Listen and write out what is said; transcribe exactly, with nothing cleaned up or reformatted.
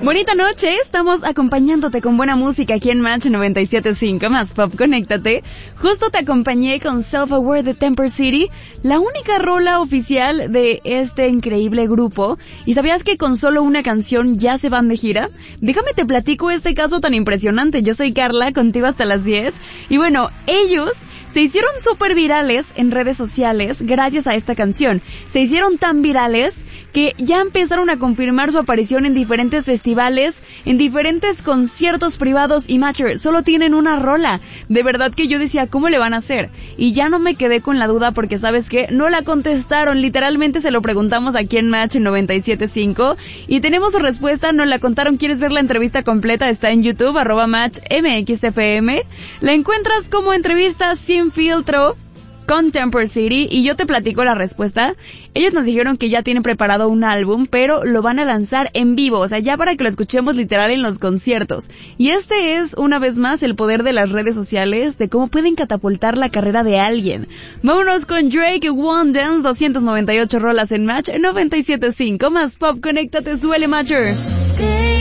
Bonita noche, estamos acompañándote con buena música aquí en Match noventa y siete punto cinco, más pop, conéctate. Justo te acompañé con Self Aware de Temper City, la única rola oficial de este increíble grupo. ¿Y sabías que con solo una canción ya se van de gira? Déjame te platico este caso tan impresionante. Yo soy Carla, contigo hasta las diez. Y bueno, ellos se hicieron súper virales en redes sociales gracias a esta canción. Se hicieron tan virales que ya empezaron a confirmar su aparición en diferentes festivales, en diferentes conciertos privados y Matcher, solo tienen una rola. De verdad que yo decía, ¿cómo le van a hacer? Y ya no me quedé con la duda porque, ¿sabes qué? No la contestaron, literalmente se lo preguntamos aquí en Match noventa y siete punto cinco y tenemos su respuesta, nos la contaron. ¿Quieres ver la entrevista completa? Está en YouTube, arroba Match M X F M. La encuentras como entrevista sin filtro con Temper City y yo te platico la respuesta. Ellos nos dijeron que ya tienen preparado un álbum, pero lo van a lanzar en vivo, o sea, ya para que lo escuchemos literal en los conciertos. Y este es, una vez más, el poder de las redes sociales, de cómo pueden catapultar la carrera de alguien. Vámonos con Drake, One Dance, doscientas noventa y ocho rolas en Match noventa y siete punto cinco, más pop, conéctate, suele Matcher.